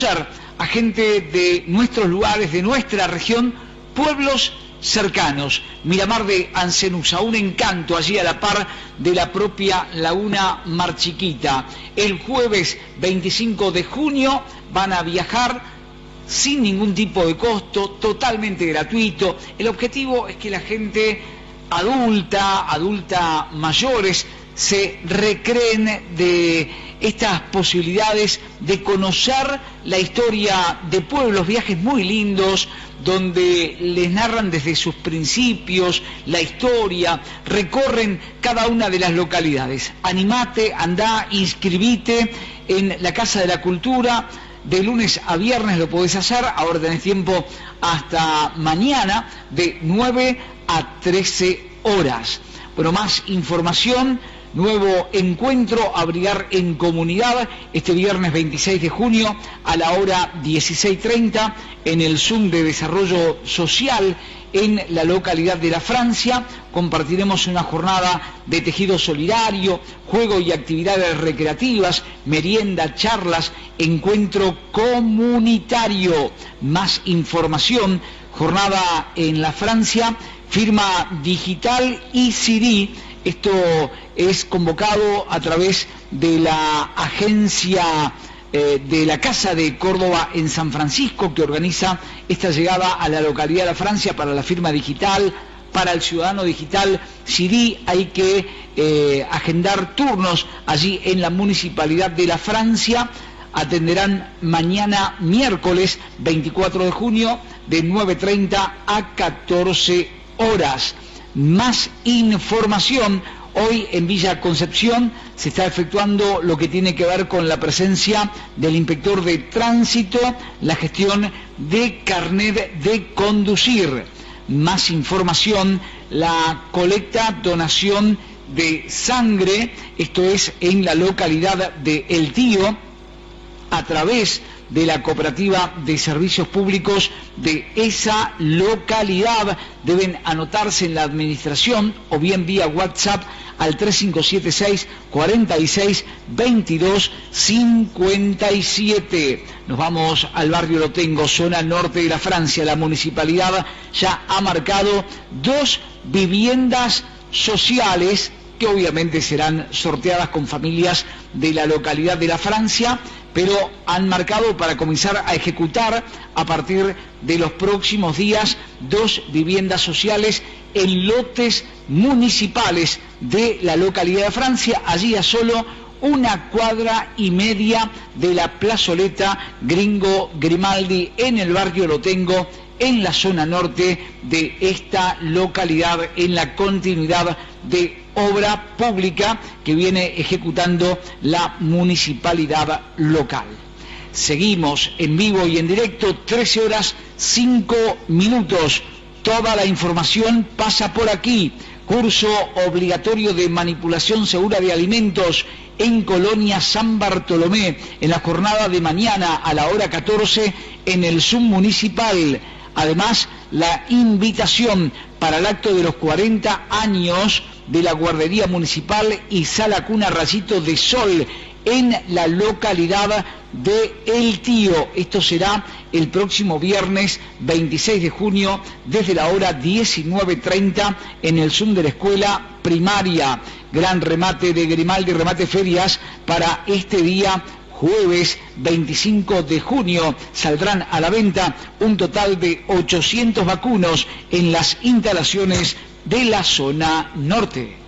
a gente de nuestros lugares, de nuestra región, pueblos cercanos. Miramar de Ancenusa, un encanto allí a la par de la propia Laguna Mar Chiquita. El jueves 25 de junio van a viajar sin ningún tipo de costo, totalmente gratuito. El objetivo es que la gente adulta mayores, se recreen de estas posibilidades de conocer la historia de pueblos, viajes muy lindos, donde les narran desde sus principios, la historia, recorren cada una de las localidades. Animate, andá, inscribite en la Casa de la Cultura, de lunes a viernes lo podés hacer, ahora tenés tiempo hasta mañana, de 9 a 13 horas. Bueno, más información, nuevo encuentro, Abrigar en Comunidad, este viernes 26 de junio a la hora 16:30 en el Zoom de Desarrollo Social en la localidad de La Francia. Compartiremos una jornada de tejido solidario, juego y actividades recreativas, merienda, charlas, encuentro comunitario. Más información, jornada en La Francia, firma digital y CD. Esto es convocado a través de la agencia de la Casa de Córdoba en San Francisco, que organiza esta llegada a la localidad de La Francia para la firma digital, para el ciudadano digital CD. Hay que agendar turnos allí en la Municipalidad de La Francia. Atenderán mañana miércoles 24 de junio de 9:30 a 14 horas. Más información, hoy en Villa Concepción se está efectuando lo que tiene que ver con la presencia del inspector de tránsito, la gestión de carnet de conducir. Más información, la colecta, donación de sangre, esto es en la localidad de El Tío, a través de la cooperativa de servicios públicos de esa localidad. Deben anotarse en la administración o bien vía WhatsApp al 3576 46 22 57. Nos vamos al barrio Lotengo, zona norte de La Francia. La municipalidad ya ha marcado 2 viviendas sociales que obviamente serán sorteadas con familias de la localidad de La Francia, pero han marcado para comenzar a ejecutar a partir de los próximos días 2 viviendas sociales en lotes municipales de la localidad de Francia, allí a solo 1,5 cuadras de la plazoleta Gringo Grimaldi, en el barrio Lotengo, en la zona norte de esta localidad, en la continuidad de obra pública que viene ejecutando la municipalidad local. Seguimos en vivo y en directo, 13 horas 5 minutos. Toda la información pasa por aquí. Curso obligatorio de manipulación segura de alimentos en Colonia San Bartolomé, en la jornada de mañana a la hora 14 en el Zoom municipal. Además, la invitación para el acto de los 40 años de la Guardería Municipal y Sala Cuna Rayito de Sol en la localidad de El Tío. Esto será el próximo viernes 26 de junio desde la hora 19:30 en el Zoom de la escuela primaria. Gran remate de Grimaldi, remate ferias para este día jueves 25 de junio. Saldrán a la venta un total de 800 vacunos en las instalaciones de la zona norte.